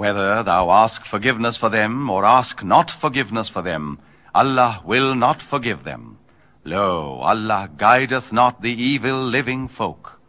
Whether thou ask forgiveness for them, or ask not forgiveness for them, Allah will not forgive them. Lo, Allah guideth not the evil living folk.